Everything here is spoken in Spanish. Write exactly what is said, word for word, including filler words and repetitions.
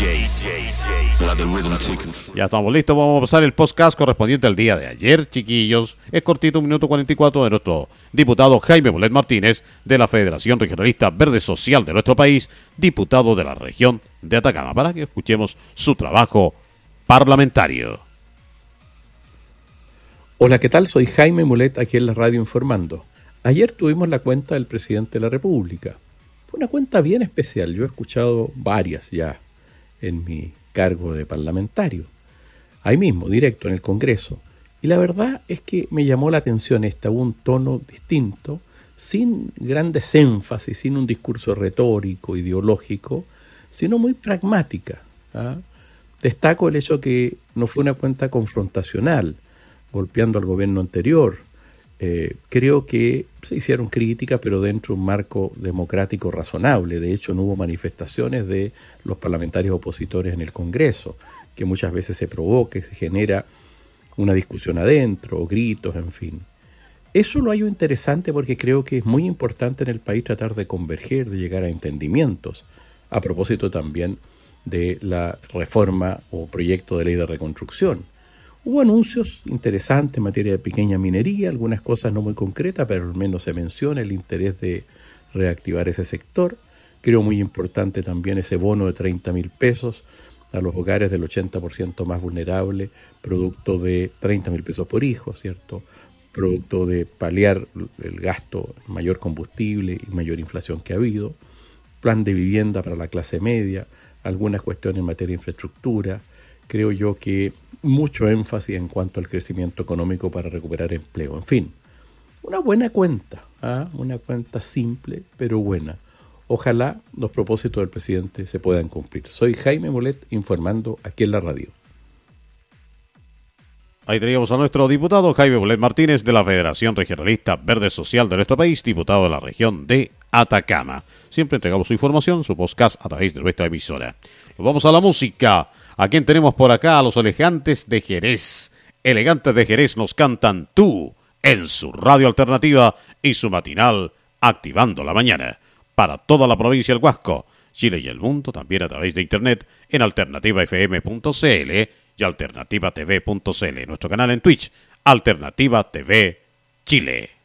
Ya estamos listos, vamos a pasar el podcast correspondiente al día de ayer, chiquillos. Es cortito, un minuto cuarenta y cuatro, de nuestro diputado Jaime Mulet Martínez, de la Federación Regionalista Verde Social de nuestro país, diputado de la región de Atacama, para que escuchemos su trabajo parlamentario. Hola, ¿qué tal? Soy Jaime Mulet, aquí en la radio informando. Ayer tuvimos la cuenta del presidente de la República. Fue una cuenta bien especial, yo he escuchado varias ya en mi cargo de parlamentario, ahí mismo, directo en el Congreso. Y la verdad es que me llamó la atención esta, un tono distinto, sin grandes énfasis, sin un discurso retórico, ideológico, sino muy pragmática. ¿ah? Destaco el hecho que no fue una cuenta confrontacional, golpeando al gobierno anterior. Eh, creo que se hicieron críticas, pero dentro de un marco democrático razonable. De hecho, no hubo manifestaciones de los parlamentarios opositores en el Congreso, que muchas veces se provoca y se genera una discusión adentro, o gritos, en fin. Eso lo hallo interesante porque creo que es muy importante en el país tratar de converger, de llegar a entendimientos, a propósito también de la reforma o proyecto de ley de reconstrucción. Hubo anuncios interesantes en materia de pequeña minería, algunas cosas no muy concretas, pero al menos se menciona el interés de reactivar ese sector. Creo muy importante también ese bono de treinta mil pesos a los hogares del ochenta por ciento más vulnerable, producto de treinta mil pesos por hijo, ¿cierto? Producto de paliar el gasto en mayor combustible y mayor inflación que ha habido. Plan de vivienda para la clase media, algunas cuestiones en materia de infraestructura. Creo yo que mucho énfasis en cuanto al crecimiento económico para recuperar empleo. En fin, una buena cuenta, ¿ah? una cuenta simple pero buena. Ojalá los propósitos del presidente se puedan cumplir. Soy Jaime Mulet informando aquí en la radio. Ahí teníamos a nuestro diputado Jaime Mulet Martínez de la Federación Regionalista Verde Social de nuestro país, diputado de la región de Atacama. Siempre entregamos su información, su podcast a través de nuestra emisora. Nos vamos a la música. ¿A quién tenemos por acá? A los elegantes de Jerez. Elegantes de Jerez nos cantan Tú en su radio alternativa y su matinal Activando la Mañana. Para toda la provincia del Huasco, Chile y el mundo, también a través de internet en alternativa f m punto c l y alternativa t v punto c l. Nuestro canal en Twitch, Alternativa T V Chile.